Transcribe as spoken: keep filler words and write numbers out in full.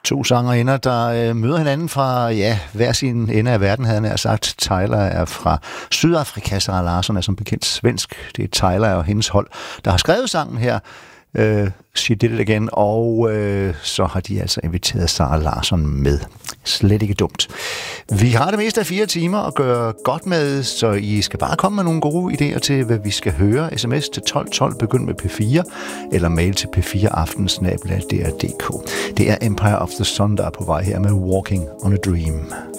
To sangerinder, der øh, møder hinanden fra ja, hver sin ende af verden, havde han sagt. Tyler er fra Sydafrika, Sara Larsson er som bekendt svensk. Det er Tyler og hendes hold, der har skrevet sangen her. Uh, She Did It Again, og uh, så har de altså inviteret Sara Larsson med. Slet ikke dumt. Vi har det meste af fire timer at gøre godt med, så I skal bare komme med nogle gode idéer til, hvad vi skal høre. Sms til tolv tolv, begynd med P fire, eller mail til p fire aften snabel-a d r punktum d k. Det er Empire of the Sun, der er på vej her med Walking on a Dream.